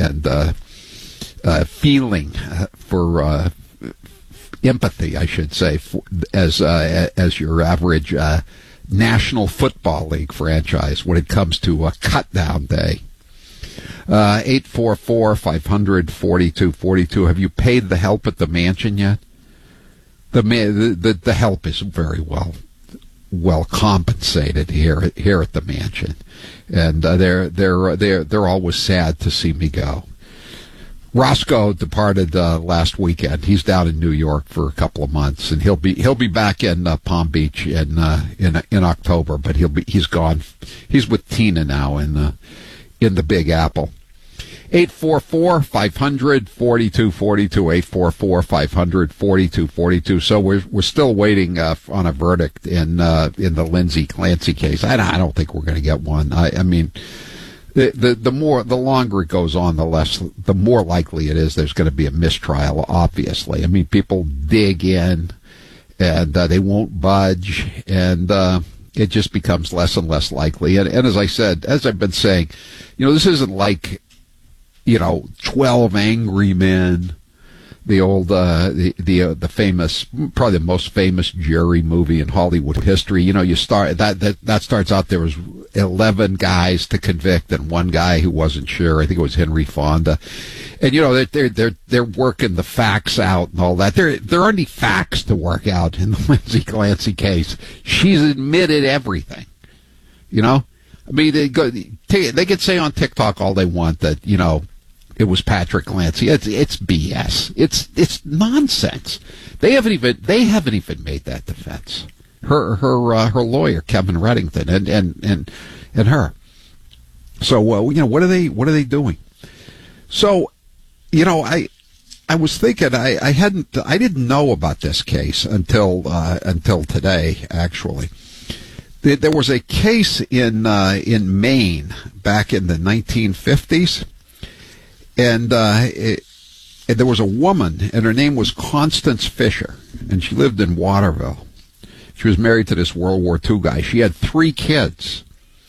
and feeling for empathy, I should say, as your average National Football League franchise when it comes to a cut-down day. 844-500-4242. Have you paid the help at the mansion yet? The help is very well compensated here at the mansion, and they're always sad to see me go. Roscoe departed last weekend. He's down in New York for a couple of months, and he'll be back in Palm Beach in October. But he's gone. He's with Tina now in the Big Apple. 844-500-4242. 844-500-4242. So we're still waiting on a verdict in the Lindsay Clancy case. I don't think we're going to get one. I mean. The longer it goes on, the more likely it is there's going to be a mistrial, obviously. I mean, people dig in, and they won't budge, and it just becomes less and less likely. And as I've been saying, this isn't like, 12 Angry Men, the old, the famous, probably the most famous Jerry movie in Hollywood history. You start, that starts out, there was 11 guys to convict and one guy who wasn't sure. I think it was Henry Fonda. And, they're working the facts out and all that. There aren't any facts to work out in the Lindsay Clancy case. She's admitted everything, I mean, they can say on TikTok all they want that, it was Patrick Clancy. It's BS. It's nonsense. They haven't even made that defense. Her lawyer Kevin Reddington and her. So what are they doing? So I was thinking I didn't know about this case until today, actually. There was a case in Maine back in the 1950s. And there was a woman, and her name was Constance Fisher, and she lived in Waterville. She was married to this World War II guy. She had 3 kids,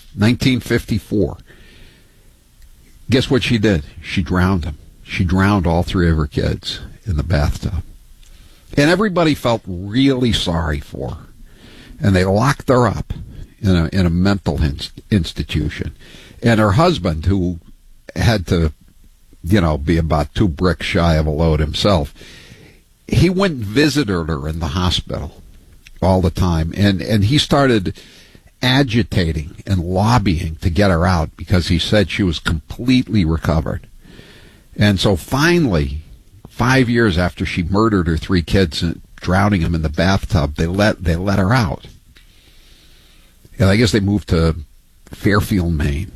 1954. Guess what she did? She drowned them. She drowned all 3 of her kids in the bathtub. And everybody felt really sorry for her. And they locked her up in a mental institution. And her husband, who had to be about 2 bricks shy of a load himself, he went and visited her in the hospital all the time. And he started agitating and lobbying to get her out because he said she was completely recovered. And so finally, 5 years after she murdered her 3 kids and drowning them in the bathtub, they let her out. And I guess they moved to Fairfield, Maine.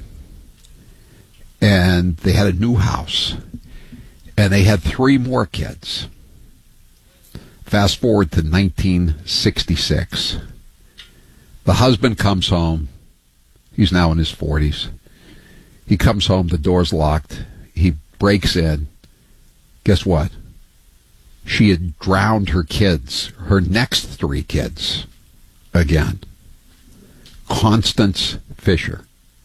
And they had a new house, and they had 3 more kids. Fast forward to 1966. The husband comes home. He's now in his 40s. He comes home, the door's locked. He breaks in. Guess what? She had drowned her kids, her next 3 kids, again. Constance Fisher.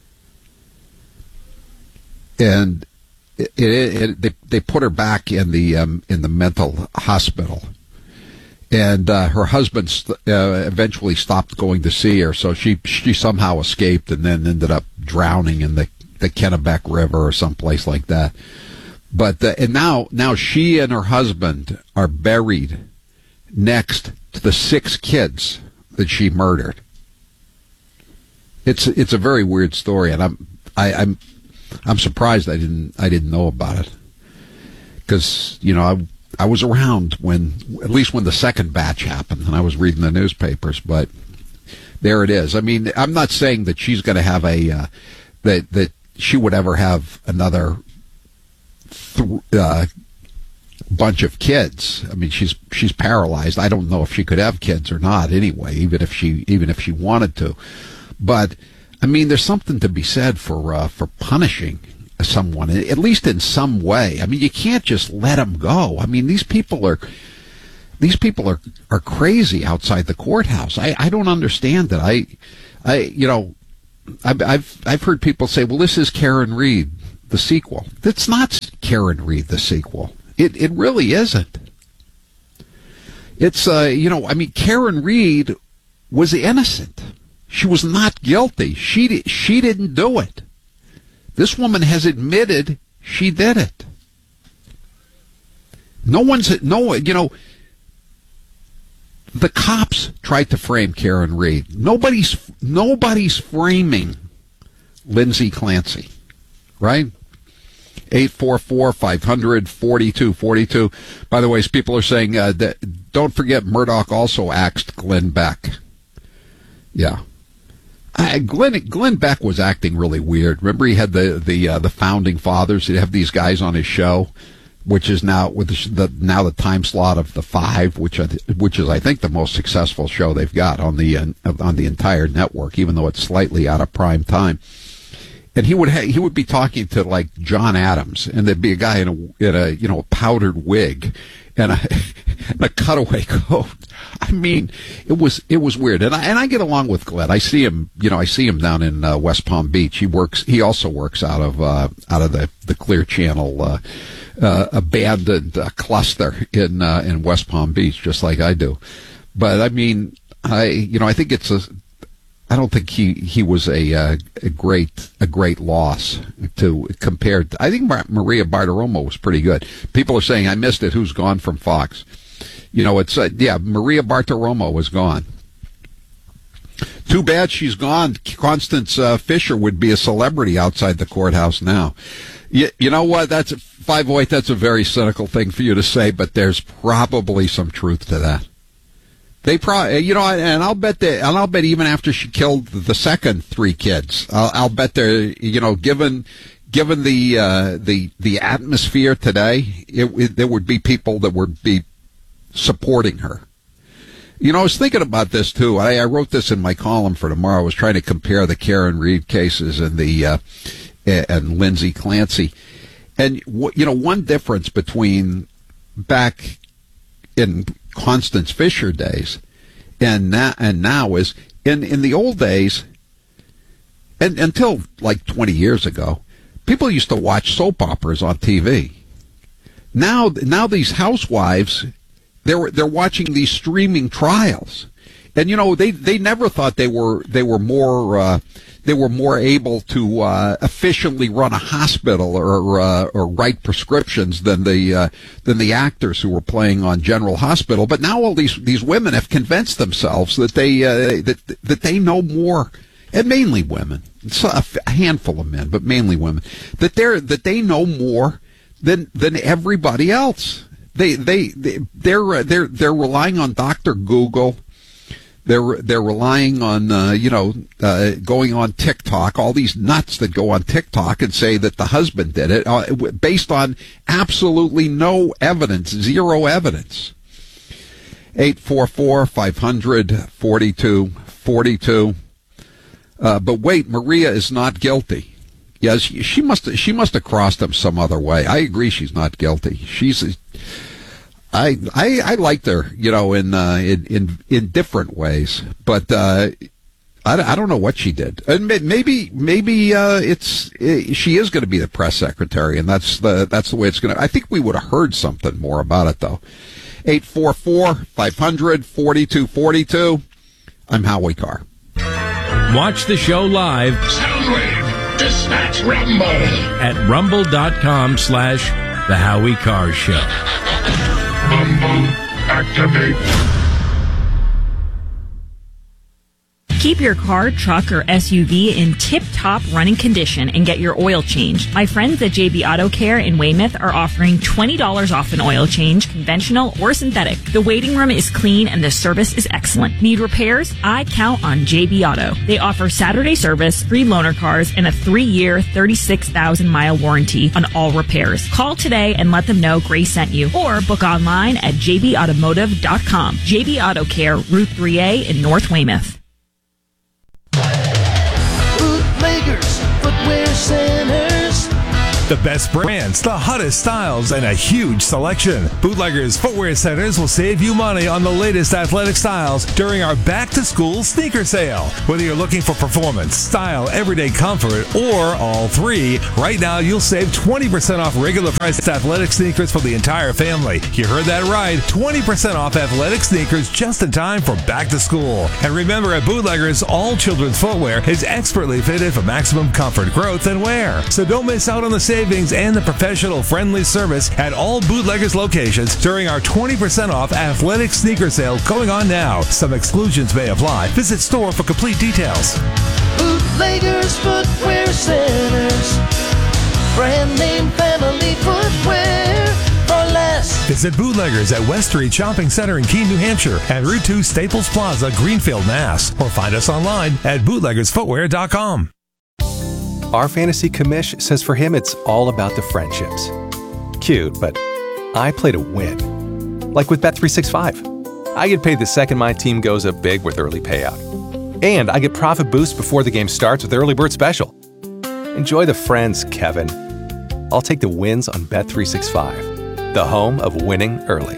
And they put her back in the mental hospital, and her husband eventually stopped going to see her. So she somehow escaped and then ended up drowning in the Kennebec River or someplace like that. But and now she and her husband are buried next to the 6 kids that she murdered. It's a very weird story, and I'm surprised I didn't know about it, because I was around at least when the second batch happened, and I was reading the newspapers. But there it is. I mean, I'm not saying that she's going to have that she would ever have another bunch of kids. I mean, she's paralyzed. I don't know if she could have kids or not. Anyway, even if she wanted to, but. I mean, there's something to be said for punishing someone, at least in some way. I mean, you can't just let them go. I mean, these people are crazy outside the courthouse. I don't understand it. I've heard people say, well, this is Karen Reed, the sequel. It's not Karen Reed, the sequel. It really isn't. It's, Karen Reed was innocent. She was not guilty. She didn't do it. This woman has admitted she did it. The cops tried to frame Karen Reed. Nobody's framing Lindsay Clancy, right? 844-500-4242. By the way, as people are saying, don't forget Murdoch also axed Glenn Beck. Yeah. Glenn Beck was acting really weird. Remember, he had the founding fathers. He'd have these guys on his show, which is now with the time slot of the 5, which is I think the most successful show they've got on the entire network, even though it's slightly out of prime time. And he would be talking to like John Adams, and there'd be a guy in a powdered wig and a cutaway coat. I mean, it was weird. And I get along with Glenn. I see him down in West Palm Beach. He also works out of the Clear Channel abandoned cluster in West Palm Beach, just like I do. But I mean, I think I don't think he was a great loss compared to, I think Maria Bartiromo was pretty good. People are saying I missed it. Who's gone from Fox? Maria Bartiromo was gone. Too bad she's gone. Constance Fisher would be a celebrity outside the courthouse now. You know what? That's 508. That's a very cynical thing for you to say, but there's probably some truth to that. They probably, and I'll bet even after she killed the second 3 kids, I'll bet there, given the atmosphere today, there would be people that would be supporting her. I was thinking about this too. I wrote this in my column for tomorrow. I was trying to compare the Karen Reed cases and and Lindsay Clancy, and one difference between back in Constance Fisher days and now is in the old days, and until like 20 years ago, people used to watch soap operas on TV. Now these housewives, they're watching these streaming trials, and they never thought they were more able to efficiently run a hospital or write prescriptions than the actors who were playing on General Hospital. But now all these women have convinced themselves that they know more, and mainly women. It's a handful of men, but mainly women, that they know more than everybody else. They're relying on Dr. Google. They're relying on going on TikTok, all these nuts that go on TikTok and say that the husband did it based on absolutely no evidence, zero evidence. 844-500-4242. But wait, Maria is not guilty. Yes, she must have crossed him some other way. I agree, she's not guilty. I liked her, in different ways, but I don't know what she did. And maybe she is going to be the press secretary, and that's the way it's going to. I think we would have heard something more about it though. 844-500-4242. I'm Howie Carr. Watch the show live. Soundwave, dispatch Rumble at rumble.com/The Howie Carr Show. Rumble, activate. Keep your car, truck, or SUV in tip-top running condition and get your oil changed. My friends at JB Auto Care in Weymouth are offering $20 off an oil change, conventional or synthetic. The waiting room is clean and the service is excellent. Need repairs? I count on JB Auto. They offer Saturday service, free loaner cars, and a 3-year, 36,000-mile warranty on all repairs. Call today and let them know Grace sent you, or book online at jbautomotive.com. JB Auto Care, Route 3A in North Weymouth. Bootleggers, footwear centers, The best brands, the hottest styles, and a huge selection. Bootleggers Footwear Centers will save you money on the latest athletic styles during our back-to-school sneaker sale. Whether you're looking for performance, style, everyday comfort, or all three, right now you'll save 20% off regular priced athletic sneakers for the entire family. You heard that right, 20% off athletic sneakers just in time for back to school. And remember, at Bootleggers, all children's footwear is expertly fitted for maximum comfort, growth, and wear. So don't miss out on the savings and the professional friendly service at all Bootleggers locations during our 20% off athletic sneaker sale going on now. Some exclusions may apply. Visit store for complete details. Bootleggers Footwear Centers, brand name family footwear for less. Visit Bootleggers at West Street Shopping Center in Keene, New Hampshire, and Route 2 Staples Plaza, Greenfield, Mass. Or find us online at bootleggersfootwear.com. Our fantasy commish says for him it's all about the friendships. Cute, but I play to win. Like with Bet365. I get paid the second my team goes up big with early payout. And I get profit boost before the game starts with Early Bird Special. Enjoy the friends, Kevin. I'll take the wins on Bet365, the home of winning early.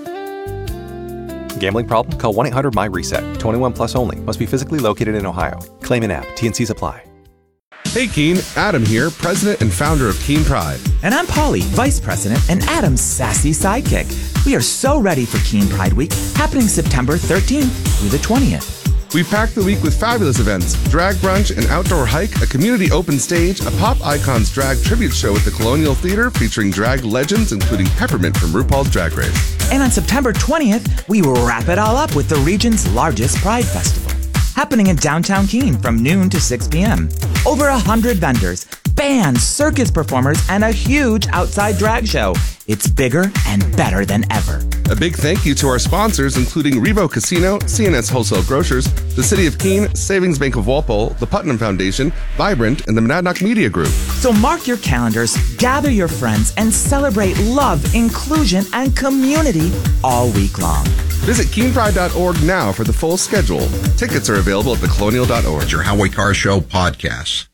Gambling problem? Call 1-800-MY-RESET. 21 plus only. Must be physically located in Ohio. Claim an app. T&Cs apply. Hey Keene, Adam here, president and founder of Keene Pride. And I'm Polly, vice president and Adam's sassy sidekick. We are so ready for Keene Pride Week, happening September 13th through the 20th. We've packed the week with fabulous events, drag brunch, an outdoor hike, a community open stage, a Pop Icons drag tribute show at the Colonial Theater featuring drag legends including Peppermint from RuPaul's Drag Race. And on September 20th, we will wrap it all up with the region's largest Pride Festival, happening in downtown Keene from noon to 6 p.m. Over 100 vendors, bands, circus performers, and a huge outside drag show. It's bigger and better than ever. A big thank you to our sponsors, including Revo Casino, CNS Wholesale Grocers, the City of Keene, Savings Bank of Walpole, the Putnam Foundation, Vibrant, and the Monadnock Media Group. So mark your calendars, gather your friends, and celebrate love, inclusion, and community all week long. Visit KeenePride.org now for the full schedule. Tickets are available at thecolonial.org. Your Highway Car Show podcast.